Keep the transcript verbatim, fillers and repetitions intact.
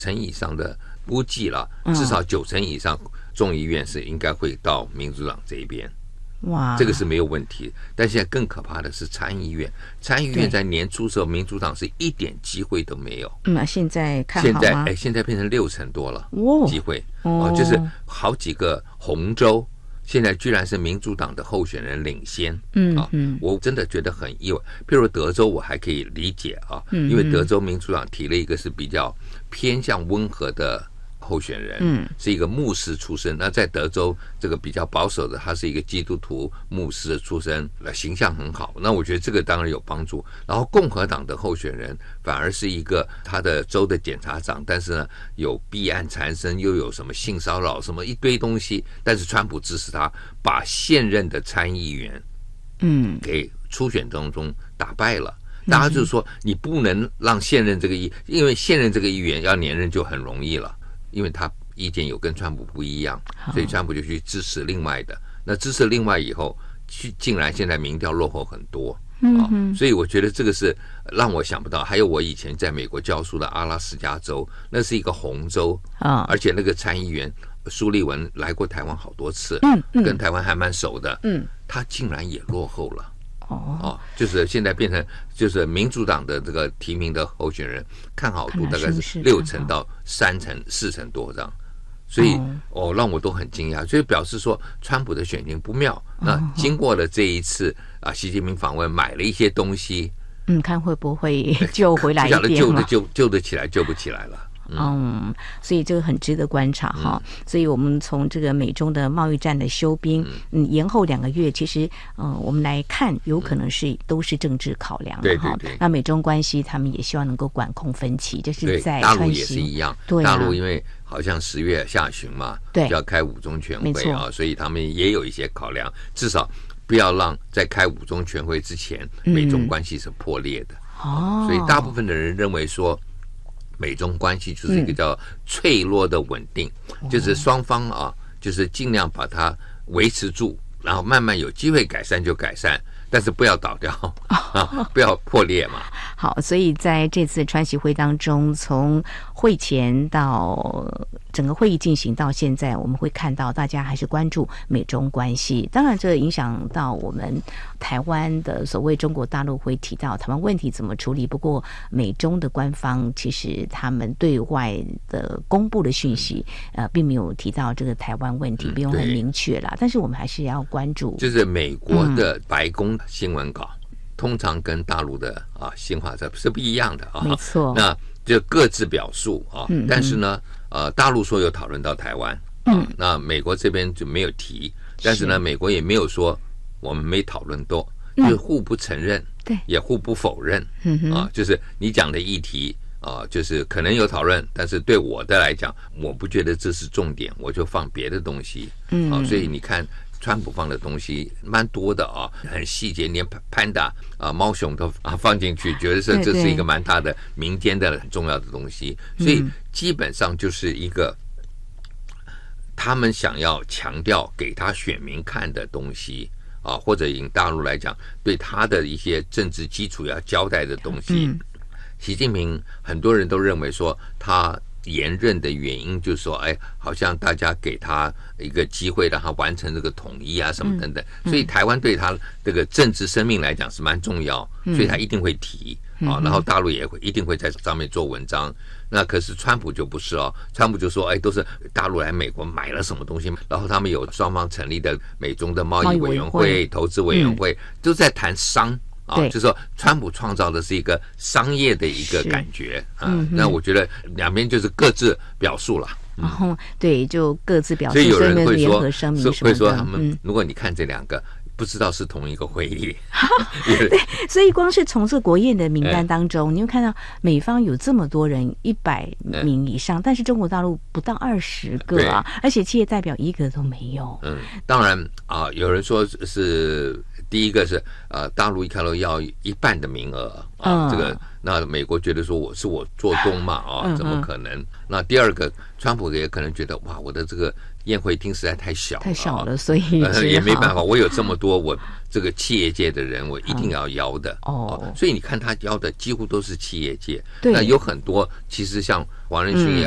成以上的估计了，至少九成以上众议院是应该会到民主党这一边。 哇， 这个是没有问题。但现在更可怕的是参议院，参议院在年初的时候，民主党是一点机会都没有。 嗯，现在看好吗？ 现在哎，现在变成六成多了， 哦、 机会哦，就是好几个红州，现在居然是民主党的候选人领先。嗯啊，嗯，我真的觉得很意外。譬如德州，我还可以理解啊，嗯、因为德州民主党提了一个是比较偏向温和的候选人，嗯，是一个牧师出身。那在德州这个比较保守的，他是一个基督徒牧师的出身，形象很好。那我觉得这个当然有帮助。然后共和党的候选人反而是一个他的州的检察长，但是呢有弊案缠身，又有什么性骚扰什么一堆东西，但是川普支持他，把现任的参议员嗯给初选当中打败了。大家就是说你不能让现任这个议，因为现任这个议员要连任就很容易了。因为他意见有跟川普不一样，所以川普就去支持另外的。那支持另外以后，竟然现在民调落后很多，啊，所以我觉得这个是让我想不到。还有我以前在美国教书的阿拉斯加州，那是一个红州啊，而且那个参议员苏利文来过台湾好多次，嗯嗯，跟台湾还蛮熟的，嗯，他竟然也落后了。哦，就是现在变成就是民主党的这个提名的候选人看好度大概是六成到三成四成多这样，所以哦让我都很惊讶，所以表示说川普的选情不妙。那经过了这一次啊，习近平访问买了一些东西， 嗯，看会不会救回来一点， 救的救救得起来，救不起来了。 嗯，所以这个很值得观察哈。嗯、所以我们从这个美中的贸易战的休兵，嗯，延后两个月，其实，嗯、呃，我们来看，有可能是、嗯、都是政治考量对对对。 那美中关系，他们也希望能够管控分歧，这是在大陆也是一样。 对、啊， 大陆因为好像十月下旬嘛， 对， 就要开五中全会啊，所以他们也有一些考量，至少不要让在开五中全会之前，美中关系是破裂的。哦、嗯，所以大部分的人认为说。美中关系就是一个叫脆弱的稳定，嗯、就是双方啊，就是尽量把它维持住，然后慢慢有机会改善就改善，但是不要倒掉啊，不要破裂嘛。 好，所以在这次川习会当中，从会前到整个会议进行到现在，我们会看到大家还是关注美中关系。当然，这影响到我们台湾的所谓中国大陆会提到台湾问题怎么处理。不过，美中的官方其实他们对外的公布的讯息，呃，并没有提到这个台湾问题，不用很明确啦。但是我们还是要关注， 就是美国的白宫新闻稿。嗯通常跟大陆的啊新华社是不一样的啊， 没错。 那就各自表述啊，嗯、但是呢，呃，大陆说有讨论到台湾，啊、嗯，那美国这边就没有提，但是呢，是美国也没有说我们没讨论到，就是互不承认，对、嗯，也互不否认，嗯啊，就是你讲的议题啊，就是可能有讨论，但是对我的来讲，我不觉得这是重点，我就放别的东西，嗯，啊，所以你看。川普放的东西蛮多的啊，很细节，连潘达啊、猫熊都啊放进去，觉得是这是一个蛮大的民间的很重要的东西，所以基本上就是一个他们想要强调给他选民看的东西啊，或者以大陆来讲，对他的一些政治基础要交代的东西。嗯、习近平很多人都认为说他。延任的原因就是说，哎，好像大家给他一个机会，让他完成这个统一啊，什么等等。嗯嗯、所以台湾对他这个政治生命来讲是蛮重要，嗯、所以他一定会提啊。然后大陆也会一定会在上面做文章。那可是川普就不是哦，川普就说，哎，都是大陆来美国买了什么东西，然后他们有双方成立的美中的贸易委员会、投资委员会，嗯、都在谈商。啊，就是说，川普创造的是一个商业的一个感觉啊。嗯、那我觉得两边就是各自表述了。 然后、嗯、对，就各自表述。 所以有人会说，会说他们， 嗯、如果你看这两个。不知道是同一个会议， 对，所以光是从这国宴的名单当中，哎、你会看到美方有这么多人，一百名以上，哎、但是中国大陆不到二十个啊，而且企业代表一个都没有。 嗯，当然啊，有人说是第一个是呃，大陆一开头要一半的名额啊，嗯、这个那美国觉得说我是我做东嘛啊，怎么可能？嗯、那第二个，川普也可能觉得哇，我的这个。宴会厅实在太小了， 太少了，所以、 呃、也没办法。我有这么多我这个企业界的人，我一定要邀的、嗯、哦。所以你看他邀的几乎都是企业界，那有很多其实像黄仁勋也